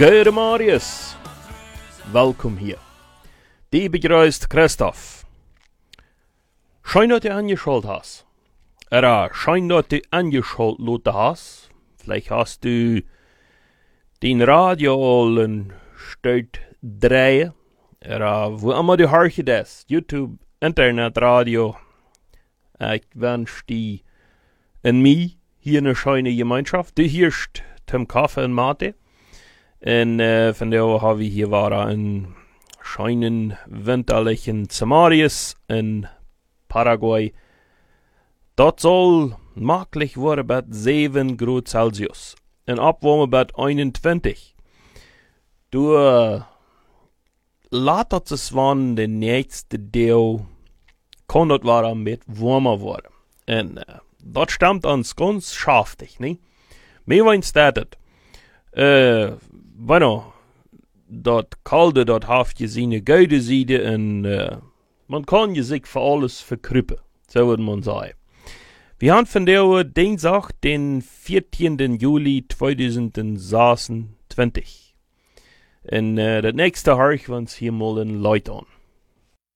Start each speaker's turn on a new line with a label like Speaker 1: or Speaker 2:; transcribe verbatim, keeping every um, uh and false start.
Speaker 1: Gute Marius, welkom hier. Die begrüßt Christoph. Schön, dass du angeschaut hast. Oder schön, dass du angeschaut hast. Vielleicht hast du den Radio ein Stück drehen. Oder wo immer du hörst das. YouTube, Internet, Radio. Ich wünsche dir und mir hier eine schöne Gemeinschaft. Du hörst zum Kaffee und Mate. Und äh, von daher haben wir hier war einen schönen winterlichen Samarius in Paraguay. Dort soll möglich werden bei sieben Grad Celsius. Und Abwärme bei einundzwanzig. Du äh, laat es wann der nächste Deel kann dort werden mit warmer werden. Und äh, dort stammt uns ganz schaftig, ne? Mir weinst das. Äh, bueno, dort kalte, dort haft je seine gute Seite und äh, man kann je sich für alles verkrüppen, so würde man sagen. Wir haben von der Dienstag, den vierzehnten Juli zweitausendzweiundzwanzig. Und äh, das nächste höre ich uns hier mal in Leute an.